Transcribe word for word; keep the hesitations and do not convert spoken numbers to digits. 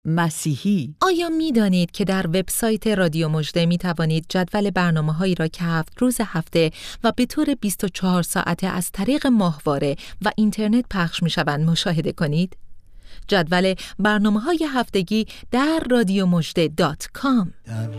مسیحی. آیا می دانید که در وبسایت رادیو مژده می توانید جدول برنامه‌هایی را که هفت روز هفته و به طور بیست و چهار ساعته از طریق ماهواره و اینترنت پخش می شوند مشاهده کنید؟ جدول برنامه‌های هفتگی در رادیو مژده دات کام.